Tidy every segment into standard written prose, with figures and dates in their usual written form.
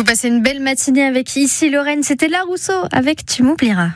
passez une belle matinée avec Ici Lorraine. C'était La Rousseau avec Tu m'oublieras.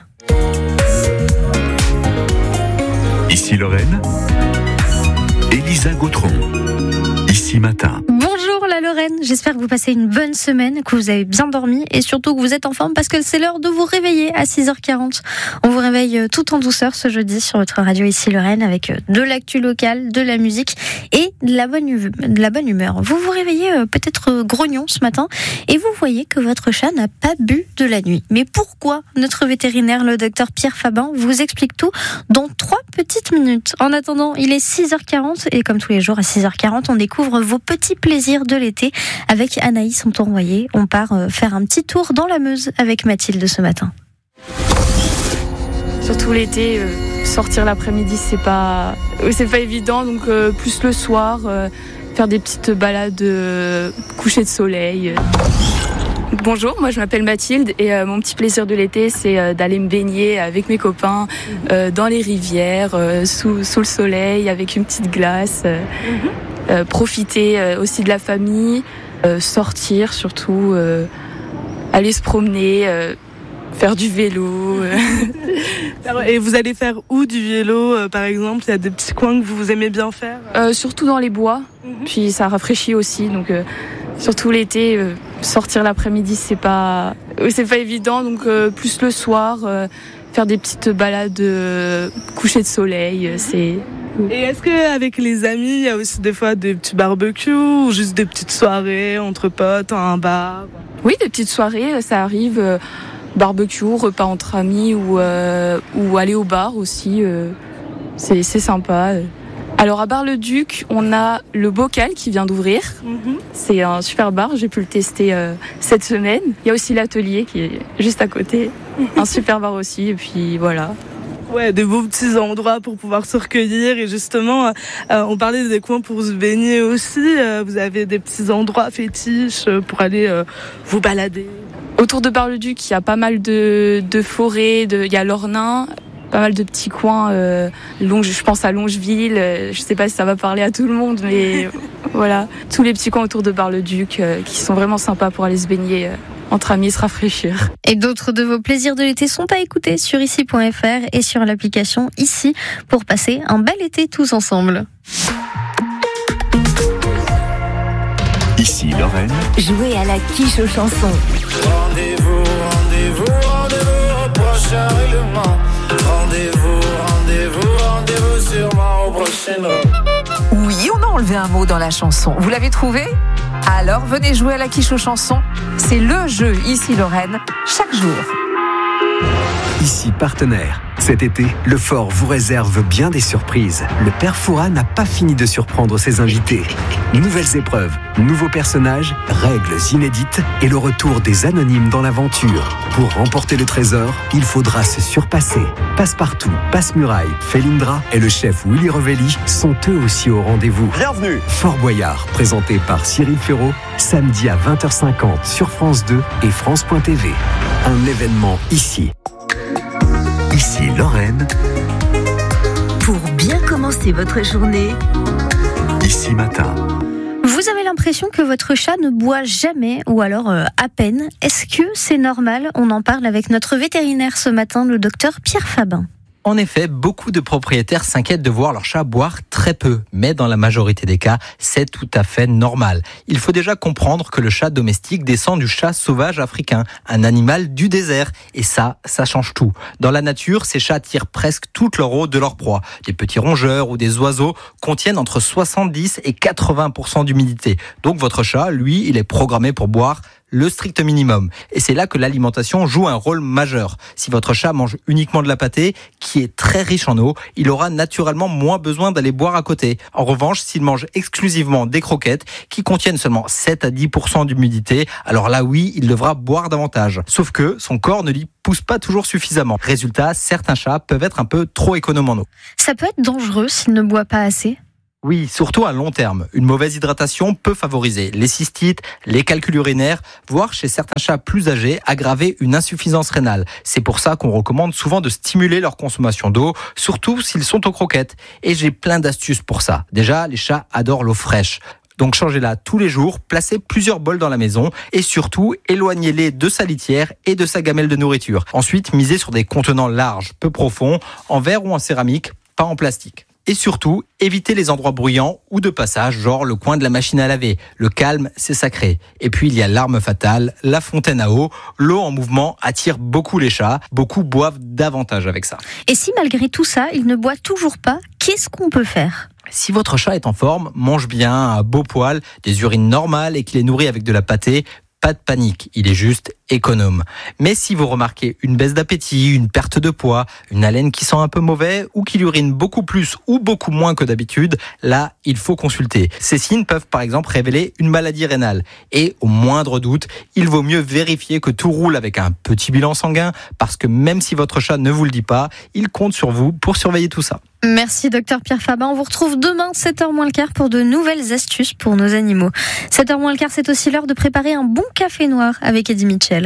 Ici Lorraine, Elisa Gautron. Ici Matin. Bonjour la Lorraine, j'espère que vous passez une bonne semaine, que vous avez bien dormi et surtout que vous êtes en forme parce que c'est l'heure de vous réveiller à 6h40. On vous réveille tout en douceur ce jeudi sur votre radio Ici Lorraine avec de l'actu locale, de la musique et de la bonne humeur. Vous vous réveillez peut-être grognon ce matin et vous voyez que votre chat n'a pas bu de la nuit. Mais pourquoi? Notre vétérinaire, le docteur Pierre Fabin, vous explique tout dans 3 petites minutes. En attendant, il est 6h40 et comme tous les jours à 6h40, on découvre vos petits plaisirs de l'été avec Anaïs Entourvoyer. On part faire un petit tour dans la Meuse avec Mathilde ce matin. Surtout l'été, sortir l'après-midi c'est pas évident, donc plus le soir, faire des petites balades, coucher de soleil. Bonjour, moi je m'appelle Mathilde et mon petit plaisir de l'été c'est d'aller me baigner avec mes copains dans les rivières, sous le soleil avec une petite glace. Profiter aussi de la famille, sortir surtout, aller se promener, faire du vélo. Et vous allez faire où du vélo par exemple? Il y a des petits coins que vous aimez bien faire? Surtout dans les bois, puis ça rafraîchit aussi, donc surtout l'été, sortir l'après-midi c'est pas évident, donc plus le soir, faire des petites balades, coucher de soleil, c'est... Et est-ce qu'avec les amis, il y a aussi des fois des petits barbecues ou juste des petites soirées entre potes, un bar? Oui, des petites soirées, ça arrive. Barbecue, repas entre amis ou aller au bar aussi. C'est sympa. Alors à Bar-le-Duc, on a le Bocal qui vient d'ouvrir. C'est un super bar, j'ai pu le tester cette semaine. Il y a aussi l'Atelier qui est juste à côté. Un super bar aussi, et puis voilà. Ouais, des beaux petits endroits pour pouvoir se recueillir et justement, on parlait des coins pour se baigner aussi. Vous avez des petits endroits fétiches pour aller vous balader? Autour de Bar-le-Duc, il y a pas mal de forêts, il y a l'Ornain, pas mal de petits coins. Je pense à Longeville. Je sais pas si ça va parler à tout le monde, mais voilà, tous les petits coins autour de Bar-le-Duc qui sont vraiment sympas pour aller se baigner. Entre amis, se rafraîchir. Et d'autres de vos plaisirs de l'été sont à écouter sur ici.fr et sur l'application Ici pour passer un bel été tous ensemble. Ici Lorraine. Jouez à la quiche aux chansons. Rendez-vous au prochain règlement. Rendez-vous sûrement au prochain règlement. Oui, on a enlevé un mot dans la chanson. Vous l'avez trouvé? Alors venez jouer à la quiche aux chansons. C'est le jeu Ici Lorraine, chaque jour. Ici partenaire. Cet été, le Fort vous réserve bien des surprises. Le Père Fouras n'a pas fini de surprendre ses invités. Nouvelles épreuves, nouveaux personnages, règles inédites et le retour des anonymes dans l'aventure. Pour remporter le trésor, il faudra se surpasser. Passepartout, Passe-Muraille, Felindra et le chef Willy Revelli sont eux aussi au rendez-vous. Bienvenue. Fort Boyard, présenté par Cyril Ferraud, samedi à 20h50 sur France 2 et France.tv. Un événement ici. Ici Lorraine. Pour bien commencer votre journée, Ici Matin. Vous avez l'impression que votre chat ne boit jamais ou alors à peine. Est-ce que c'est normal? On en parle avec notre vétérinaire ce matin, le docteur Pierre Fabin. En effet, beaucoup de propriétaires s'inquiètent de voir leur chat boire très peu. Mais dans la majorité des cas, c'est tout à fait normal. Il faut déjà comprendre que le chat domestique descend du chat sauvage africain, un animal du désert. Et ça change tout. Dans la nature, ces chats tirent presque toute leur eau de leur proie. Des petits rongeurs ou des oiseaux contiennent entre 70 et 80% d'humidité. Donc votre chat, lui, il est programmé pour boire le strict minimum. Et c'est là que l'alimentation joue un rôle majeur. Si votre chat mange uniquement de la pâtée, qui est très riche en eau, il aura naturellement moins besoin d'aller boire à côté. En revanche, s'il mange exclusivement des croquettes, qui contiennent seulement 7 à 10% d'humidité, alors là oui, il devra boire davantage. Sauf que son corps ne lui pousse pas toujours suffisamment. Résultat, certains chats peuvent être un peu trop économes en eau. Ça peut être dangereux s'il ne boit pas assez? Oui, surtout à long terme. Une mauvaise hydratation peut favoriser les cystites, les calculs urinaires, voire chez certains chats plus âgés, aggraver une insuffisance rénale. C'est pour ça qu'on recommande souvent de stimuler leur consommation d'eau, surtout s'ils sont aux croquettes. Et j'ai plein d'astuces pour ça. Déjà, les chats adorent l'eau fraîche. Donc changez-la tous les jours, placez plusieurs bols dans la maison et surtout éloignez-les de sa litière et de sa gamelle de nourriture. Ensuite, misez sur des contenants larges, peu profonds, en verre ou en céramique, pas en plastique. Et surtout, évitez les endroits bruyants ou de passage, genre le coin de la machine à laver. Le calme, c'est sacré. Et puis, il y a l'arme fatale, la fontaine à eau. L'eau en mouvement attire beaucoup les chats. Beaucoup boivent davantage avec ça. Et si malgré tout ça, il ne boit toujours pas, qu'est-ce qu'on peut faire ? Si votre chat est en forme, mange bien, un beau poil, des urines normales et qu'il est nourri avec de la pâtée, pas de panique, il est juste économe. Mais si vous remarquez une baisse d'appétit, une perte de poids, une haleine qui sent un peu mauvais ou qu'il urine beaucoup plus ou beaucoup moins que d'habitude, là, il faut consulter. Ces signes peuvent par exemple révéler une maladie rénale. Et au moindre doute, il vaut mieux vérifier que tout roule avec un petit bilan sanguin parce que même si votre chat ne vous le dit pas, il compte sur vous pour surveiller tout ça. Merci Dr Pierre Fabat. On vous retrouve demain 7h moins le quart pour de nouvelles astuces pour nos animaux. 7h moins le quart, c'est aussi l'heure de préparer un bon café noir avec Eddie Mitchell.